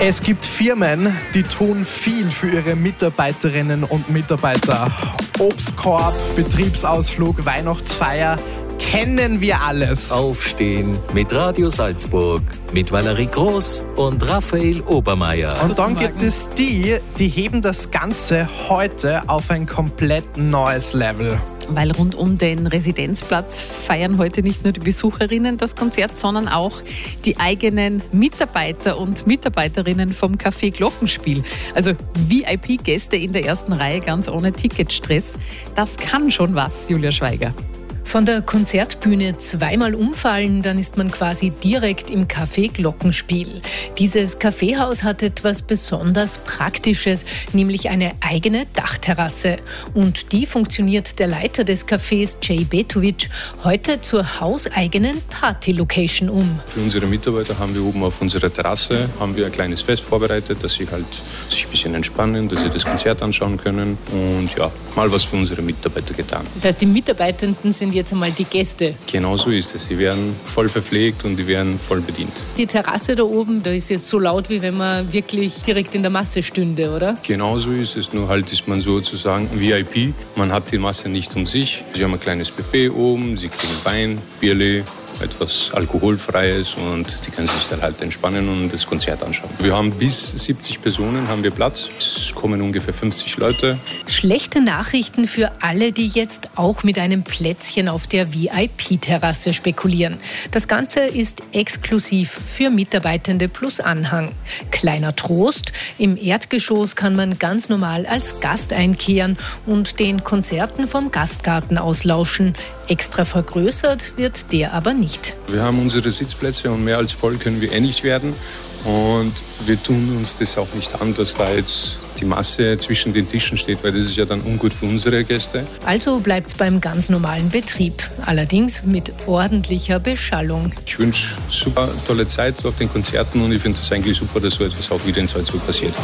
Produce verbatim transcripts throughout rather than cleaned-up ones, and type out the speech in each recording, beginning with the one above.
Es gibt Firmen, die tun viel für ihre Mitarbeiterinnen und Mitarbeiter. Obstkorb, Betriebsausflug, Weihnachtsfeier, kennen wir alles. Aufstehen mit Radio Salzburg, mit Valerie Groß und Raphael Obermeier. Und dann gibt es die, die heben das Ganze heute auf ein komplett neues Level. Weil rund um den Residenzplatz feiern heute nicht nur die Besucherinnen das Konzert, sondern auch die eigenen Mitarbeiter und Mitarbeiterinnen vom Café Glockenspiel. Also V I P-Gäste in der ersten Reihe ganz ohne Ticketstress. Das kann schon was, Julia Schweiger. Von der Konzertbühne zweimal umfallen, dann ist man quasi direkt im Café Glockenspiel. Dieses Kaffeehaus hat etwas besonders Praktisches, nämlich eine eigene Dachterrasse. Und die funktioniert der Leiter des Cafés, Jay Betovic, heute zur hauseigenen Party-Location um. Für unsere Mitarbeiter haben wir oben auf unserer Terrasse haben wir ein kleines Fest vorbereitet, dass sie halt sich ein bisschen entspannen, dass sie das Konzert anschauen können und ja, mal was für unsere Mitarbeiter getan. Das heißt, die Mitarbeitenden sind jetzt einmal die Gäste. Genau so ist es. Sie werden voll verpflegt und die werden voll bedient. Die Terrasse da oben, da ist jetzt so laut, wie wenn man wirklich direkt in der Masse stünde, oder? Genau so ist es. Nur halt ist man sozusagen V I P. Man hat die Masse nicht um sich. Sie haben ein kleines Buffet oben, sie kriegen Wein, Bierle, etwas Alkoholfreies und sie können sich dann halt entspannen und das Konzert anschauen. Wir haben bis siebzig Personen haben wir Platz. Es kommen ungefähr fünfzig Leute. Schlechte Nachrichten für alle, die jetzt auch mit einem Plätzchen auf der V I P-Terrasse spekulieren. Das Ganze ist exklusiv für Mitarbeitende plus Anhang. Kleiner Trost, im Erdgeschoss kann man ganz normal als Gast einkehren und den Konzerten vom Gastgarten auslauschen. Extra vergrößert wird der aber nicht. Wir haben unsere Sitzplätze und mehr als voll können wir eh nicht werden. Und wir tun uns das auch nicht an, dass da jetzt die Masse zwischen den Tischen steht, weil das ist ja dann ungut für unsere Gäste. Also bleibt es beim ganz normalen Betrieb, allerdings mit ordentlicher Beschallung. Ich wünsche super tolle Zeit auf den Konzerten und ich finde es eigentlich super, dass so etwas auch wieder in Salzburg passiert.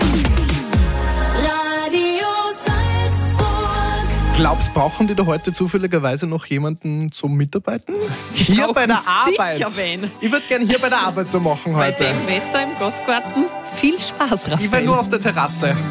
Glaubst, brauchen die da heute zufälligerweise noch jemanden zum Mitarbeiten? Hier bei der Arbeit. Wen. Ich würde gerne hier bei der Arbeit da machen Bei heute. dem Wetter im Gastgarten viel Spaß, Raphael. Ich war nur auf der Terrasse.